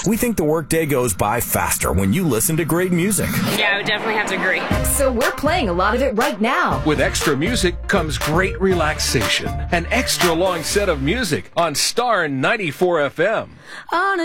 We think the workday goes by faster when you listen to great music. Yeah, I would definitely have to agree. So we're playing a lot of it right now. With extra music comes great relaxation. An extra long set of music on Star 94 FM. On a